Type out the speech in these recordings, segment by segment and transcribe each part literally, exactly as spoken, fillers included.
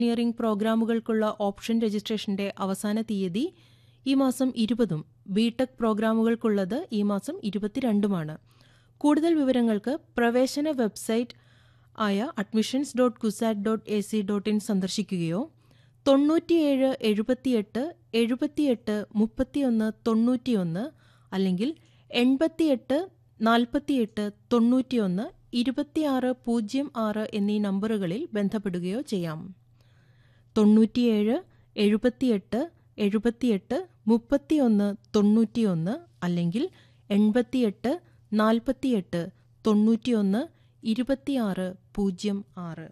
Engineering പ്രോഗ്രാമുകൾക്കുള്ള option രജിസ്ട്രേഷന്റെ അവസാന തീയതി ഈ മാസം ഇരുപതും ബിടെക് പ്രോഗ്രാമുകൾക്കുള്ളത് ഈ മാസം ഇരുപത്തിരണ്ടുമാണ്. കൂടുതൽ വിവരങ്ങൾക്ക് പ്രവേശന വെബ്സൈറ്റ് ആയ admissions dot CUSAT dot A C dot in സന്ദർശിക്കുകയോ തൊണ്ണൂറ്റിയേഴ് എഴുപത്തിയെട്ട് എഴുപത്തിയെട്ട് മുപ്പത്തിയൊന്ന് തൊണ്ണൂറ്റിയൊന്ന് അല്ലെങ്കിൽ എൺപത്തിയെട്ട് നാൽപ്പത്തിയെട്ട് തൊണ്ണൂറ്റിയൊന്ന് ഇരുപത്തിയാറ് പൂജ്യം ആറ് എന്നീ നമ്പറുകളിൽ ബന്ധപ്പെടുകയോ ചെയ്യാം. തൊണ്ണൂറ്റിയേഴ് എഴുപത്തിയെട്ട് എഴുപത്തിയെട്ട് മുപ്പത്തിയൊന്ന് തൊണ്ണൂറ്റിയൊന്ന് അല്ലെങ്കിൽ എൺപത്തിയെട്ട് നാൽപ്പത്തിയെട്ട് തൊണ്ണൂറ്റിയൊന്ന് ഇരുപത്തിയാറ് പൂജ്യം ആറ്.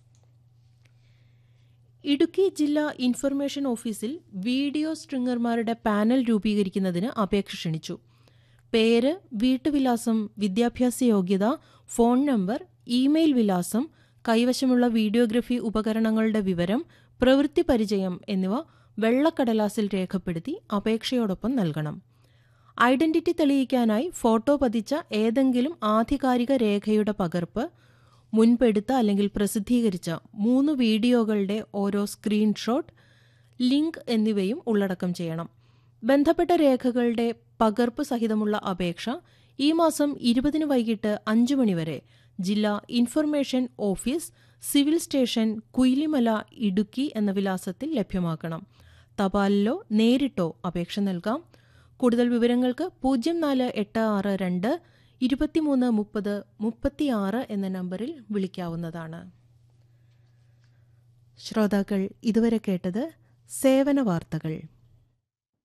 ഇടുക്കി ജില്ലാ ഇൻഫർമേഷൻ ഓഫീസിൽ വീഡിയോ സ്ട്രിംഗർമാരുടെ പാനൽ രൂപീകരിക്കുന്നതിന് അപേക്ഷ ക്ഷണിച്ചു. പേര്, വീട്ടുവിലാസം, വിദ്യാഭ്യാസ യോഗ്യത, ഫോൺ നമ്പർ, ഇമെയിൽ വിലാസം, കൈവശമുള്ള വീഡിയോഗ്രഫി ഉപകരണങ്ങളുടെ വിവരം, പ്രവൃത്തി പരിചയം എന്നിവ വെള്ളക്കടലാസിൽ രേഖപ്പെടുത്തി അപേക്ഷയോടൊപ്പം നൽകണം. ഐഡന്റിറ്റി തെളിയിക്കാനായി ഫോട്ടോ പതിച്ച ഏതെങ്കിലും ആധികാരിക രേഖയുടെ പകർപ്പ്, മുൻപെടുത്ത അല്ലെങ്കിൽ പ്രസിദ്ധീകരിച്ച മൂന്ന് വീഡിയോകളുടെ ഓരോ സ്ക്രീൻഷോട്ട്, ലിങ്ക് എന്നിവയും ഉള്ളടക്കം ചെയ്യണം. ബന്ധപ്പെട്ട രേഖകളുടെ പകർപ്പ് സഹിതമുള്ള അപേക്ഷ ഈ മാസം ഇരുപതിന് വൈകിട്ട് അഞ്ചു മണിവരെ ജില്ലാ information office, civil station, Kuilimala, Idukki എന്ന വിലാസത്തിൽ ലഭ്യമാക്കണം. തപാലിലോ നേരിട്ടോ അപേക്ഷ നൽകാം. കൂടുതൽ വിവരങ്ങൾക്ക് പൂജ്യം നാല് എട്ട് ആറ് രണ്ട് ഇരുപത്തിമൂന്ന് മുപ്പത് മുപ്പത്തിയാറ് എന്ന നമ്പറിൽ വിളിക്കാവുന്നതാണ്. ശ്രോതാക്കൾ ഇതുവരെ കേട്ടത് സേവന വാർത്തകൾ.